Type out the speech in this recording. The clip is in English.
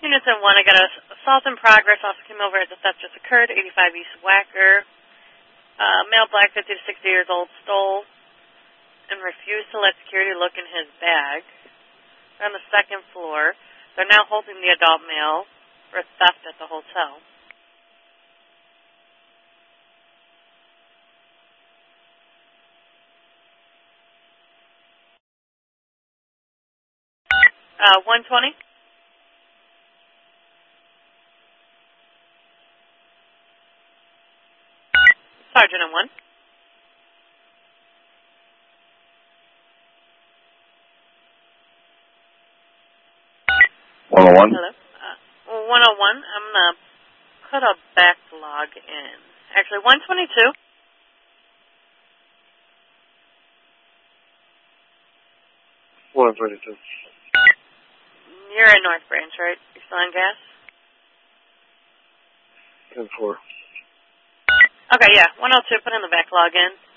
Units in 1, I got a assault in progress. Officer came over as the theft just occurred. 85 East Wacker. Male black, 50 to 60 years old, stole and refused to let security look in his bag. They're on the second floor. They're now holding the adult male for theft at the hotel. Uh, 120. Sergeant in 1. 101. Hello. 101. I'm going to put a backlog in. Actually, 122. You're in North Branch, right? You're still on gas? 10-4. Okay, yeah. 102. Put in the backlog in.